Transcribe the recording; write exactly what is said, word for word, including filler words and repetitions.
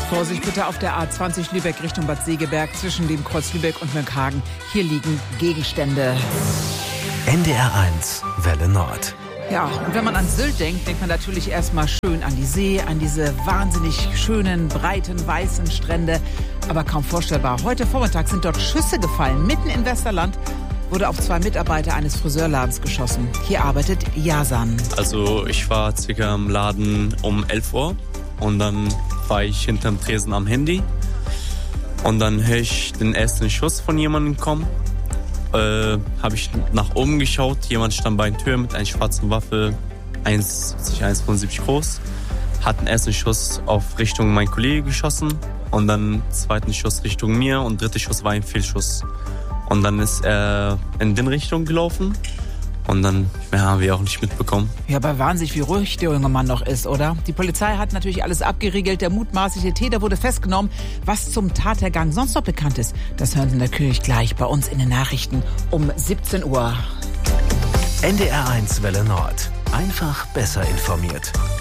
Vorsicht bitte auf der A zwanzig Lübeck Richtung Bad Segeberg zwischen dem Kreuz Lübeck und Mönchhagen. Hier liegen Gegenstände. N D R eins Welle Nord. Ja, und wenn man an Sylt denkt, denkt man natürlich erstmal schön an die See, an diese wahnsinnig schönen, breiten, weißen Strände. Aber kaum vorstellbar. Heute Vormittag sind dort Schüsse gefallen. Mitten in Westerland wurde auf zwei Mitarbeiter eines Friseurladens geschossen. Hier arbeitet Yasan. Also ich war circa im Laden um elf Uhr und dann war ich hinterm Tresen am Handy. Und dann höre ich den ersten Schuss von jemandem kommen. Äh, habe ich nach oben geschaut. Jemand stand bei der Tür mit einer schwarzen Waffe, eins Komma fünfundsiebzig groß. Hat einen ersten Schuss auf Richtung mein Kollege geschossen und dann einen zweiten Schuss Richtung mir und dritter Schuss war ein Fehlschuss. Und dann ist er in den Richtung gelaufen und dann mehr haben wir auch nicht mitbekommen. Ja, aber wahnsinnig, wie ruhig der junge Mann noch ist, oder? Die Polizei hat natürlich alles abgeriegelt. Der mutmaßliche Täter wurde festgenommen. Was zum Tathergang sonst noch bekannt ist, das hören Sie natürlich gleich bei uns in den Nachrichten um siebzehn Uhr. N D R eins Welle Nord. Einfach besser informiert.